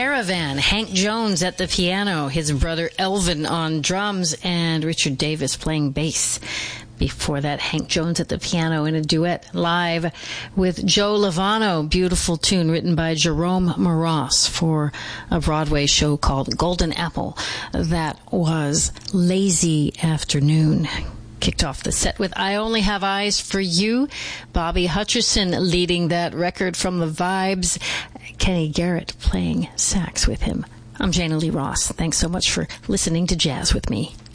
Caravan, Hank Jones at the piano, his brother Elvin on drums, and Richard Davis playing bass. Before that, Hank Jones at the piano in a duet live with Joe Lovano. Beautiful tune written by Jerome Moross for a Broadway show called Golden Apple. That was Lazy Afternoon. Kicked off the set with I Only Have Eyes for You. Bobby Hutcherson leading that record from the Vibes. Kenny Garrett playing sax with him. I'm Jana Lee Ross. Thanks so much for listening to Jazz with me.